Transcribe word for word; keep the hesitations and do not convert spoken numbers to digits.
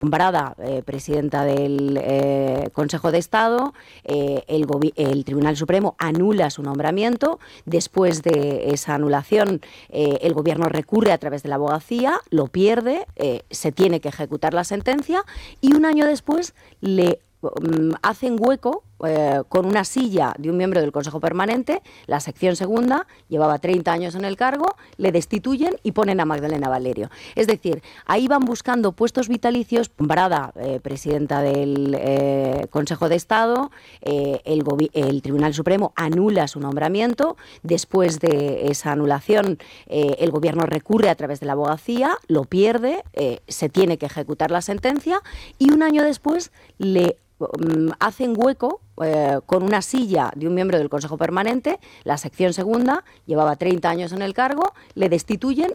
Nombrada eh, presidenta del eh, Consejo de Estado, eh, el, el Tribunal Supremo anula su nombramiento. Después de esa anulación, eh, el Gobierno recurre a través de la abogacía, lo pierde, eh, se tiene que ejecutar la sentencia y un año después le um, hacen hueco eh, con una silla de un miembro del Consejo Permanente. La sección segunda llevaba treinta años en el cargo, le destituyen y ponen a Magdalena Valerio. Es decir, ahí van buscando puestos vitalicios. Nombrada eh, presidenta del eh, Consejo de Estado, eh, el, el Tribunal Supremo anula su nombramiento. Después de esa anulación, eh, el Gobierno recurre a través de la abogacía, lo pierde, eh, se tiene que ejecutar la sentencia y un año después le hacen hueco eh, con una silla de un miembro del Consejo Permanente. La sección segunda llevaba treinta años en el cargo, le destituyen